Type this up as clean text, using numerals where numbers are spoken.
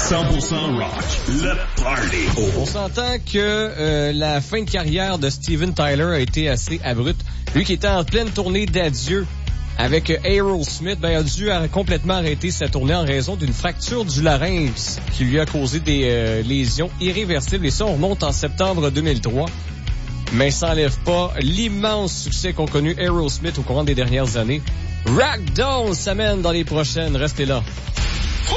100% rock, le party. On s'entend que la fin de carrière de Steven Tyler a été assez abrupte. Lui qui était en pleine tournée d'adieu avec Aerosmith, a dû complètement arrêter sa tournée en raison d'une fracture du larynx qui lui a causé des lésions irréversibles. Et ça, on remonte en septembre 2003. Mais ça n'enlève pas l'immense succès qu'ont connu Aerosmith au courant des dernières années. Ragdoll s'amène dans les prochaines. Restez là.